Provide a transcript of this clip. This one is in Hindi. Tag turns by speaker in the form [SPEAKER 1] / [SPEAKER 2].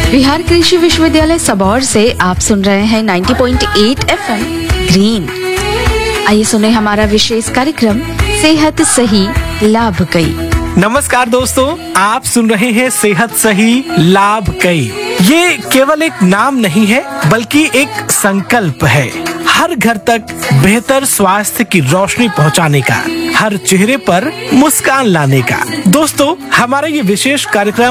[SPEAKER 1] बिहार कृषि विश्वविद्यालय सबौर से आप सुन रहे हैं 90.8 FM ग्रीन। आइए सुने हमारा विशेष कार्यक्रम सेहत सही लाभ कई।
[SPEAKER 2] नमस्कार दोस्तों, आप सुन रहे हैं सेहत सही लाभ कई। ये केवल एक नाम नहीं है बल्कि एक संकल्प है, हर घर तक बेहतर स्वास्थ्य की रोशनी पहुंचाने का, हर चेहरे पर मुस्कान लाने का। दोस्तों, हमारा ये विशेष कार्यक्रम